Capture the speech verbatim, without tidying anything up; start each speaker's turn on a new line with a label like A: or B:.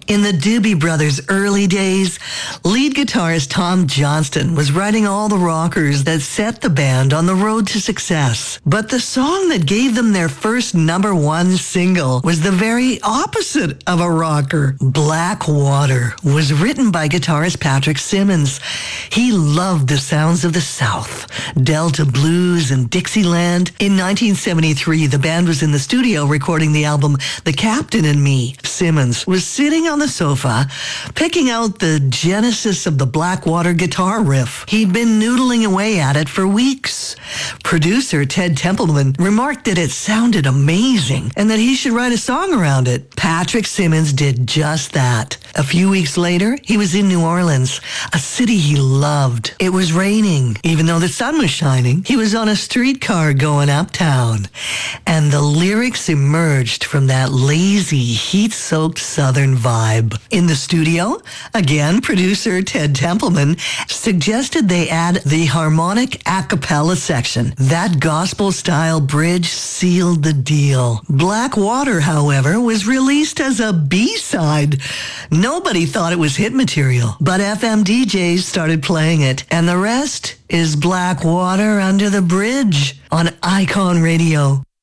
A: In the Doobie Brothers' early days, lead guitarist Tom Johnston was writing all the rockers that set the band on the road to success. But the song that gave them their first number one single was the very opposite of a rocker. Black Water was written by guitarist Patrick Simmons. He loved the sounds of the South, Delta blues and Dixieland. In nineteen seventy-three, the band was in the studio recording the album The Captain and Me. Simmons was sitting on the sofa, picking out the genesis of the Blackwater guitar riff. He'd been noodling away at it for weeks. Producer Ted Templeman remarked that it sounded amazing and that he should write a song around it. Patrick Simmons did just that. A few weeks later, he was in New Orleans, a city he loved. It was raining. Even though the sun was shining, he was on a streetcar going uptown. And the lyrics emerged from that lazy, heat-soaked Southern vibe. In the studio, again, producer Ted Templeman suggested they add the harmonic a cappella section. That gospel-style bridge sealed the deal. Black Water, however, was released as a B-side. Nobody thought it was hit material, but F M D Js started playing it, and the rest is Black Water Under the Bridge on Icon Radio.